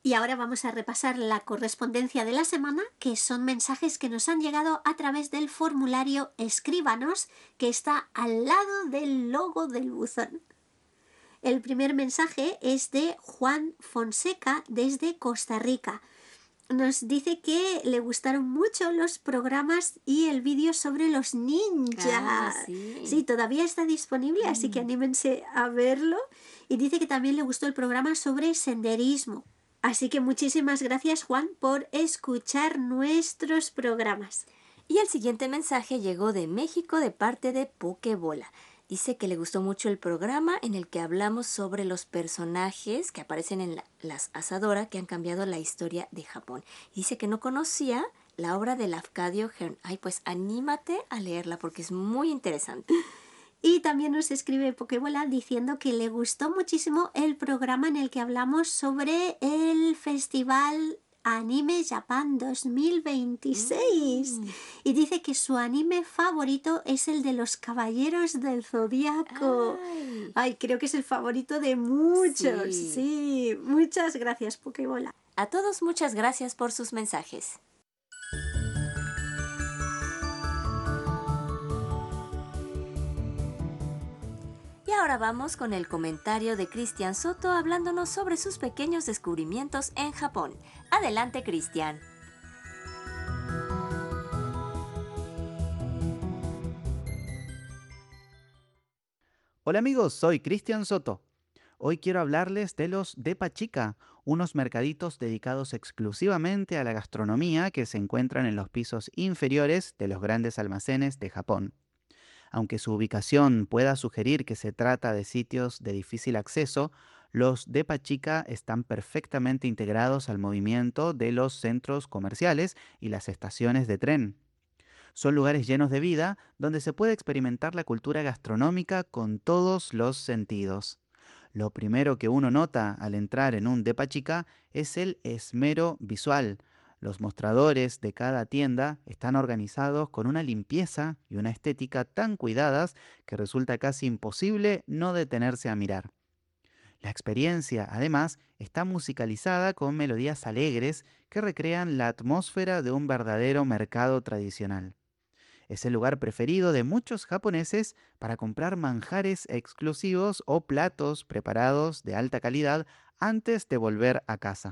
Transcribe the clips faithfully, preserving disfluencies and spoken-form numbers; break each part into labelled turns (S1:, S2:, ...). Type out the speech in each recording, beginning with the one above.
S1: Y ahora vamos a repasar la correspondencia de la semana, que son mensajes que nos han llegado a través del formulario Escríbanos, que está al lado del logo del buzón. El primer mensaje es de Juan Fonseca desde Costa Rica. Nos dice que le gustaron mucho los programas y el vídeo sobre los ninjas.
S2: Ah, sí.
S1: Sí, todavía está disponible,
S2: Mm.
S1: así que anímense a verlo. Y dice que también le gustó el programa sobre senderismo. Así que muchísimas gracias, Juan, por escuchar nuestros programas.
S2: Y el siguiente mensaje llegó de México de parte de Pokebola. Dice que le gustó mucho el programa en el que hablamos sobre los personajes que aparecen en la, las Asadora que han cambiado la historia de Japón. Dice que no conocía la obra de Lafcadio Hearn. Ay, pues anímate a leerla porque es muy interesante.
S1: Y también nos escribe Pokebola diciendo que le gustó muchísimo el programa en el que hablamos sobre el festival Anime Japan dos mil veintiséis. Mm. Y dice que su anime favorito es el de los Caballeros del Zodiaco.
S2: Ay,
S1: Ay, creo que es el favorito de muchos.
S2: Sí.
S1: Sí, muchas gracias, Pokebola.
S2: A todos muchas gracias por sus mensajes. Y ahora vamos con el comentario de Cristian Soto hablándonos sobre sus pequeños descubrimientos en Japón. Adelante, Cristian.
S3: Hola amigos, soy Cristian Soto. Hoy quiero hablarles de los Depa Chica, unos mercaditos dedicados exclusivamente a la gastronomía que se encuentran en los pisos inferiores de los grandes almacenes de Japón. Aunque su ubicación pueda sugerir que se trata de sitios de difícil acceso, los Depa Chica están perfectamente integrados al movimiento de los centros comerciales y las estaciones de tren. Son lugares llenos de vida donde se puede experimentar la cultura gastronómica con todos los sentidos. Lo primero que uno nota al entrar en un Depa Chica es el esmero visual. Los mostradores de cada tienda están organizados con una limpieza y una estética tan cuidadas que resulta casi imposible no detenerse a mirar. La experiencia, además, está musicalizada con melodías alegres que recrean la atmósfera de un verdadero mercado tradicional. Es el lugar preferido de muchos japoneses para comprar manjares exclusivos o platos preparados de alta calidad antes de volver a casa.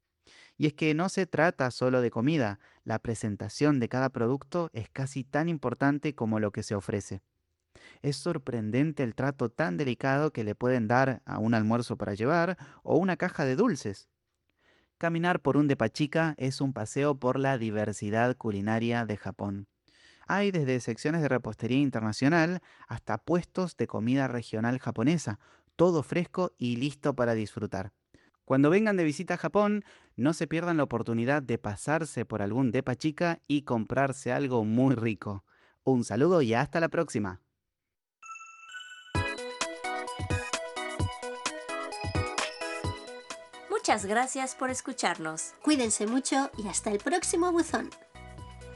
S3: Y es que no se trata solo de comida, la presentación de cada producto es casi tan importante como lo que se ofrece. Es sorprendente el trato tan delicado que le pueden dar a un almuerzo para llevar o una caja de dulces. Caminar por un Depa Chica es un paseo por la diversidad culinaria de Japón. Hay desde secciones de repostería internacional hasta puestos de comida regional japonesa, todo fresco y listo para disfrutar. Cuando vengan de visita a Japón, no se pierdan la oportunidad de pasarse por algún Depa Chica y comprarse algo muy rico. Un saludo y hasta la próxima.
S2: Muchas gracias por escucharnos.
S1: Cuídense mucho y hasta el próximo buzón.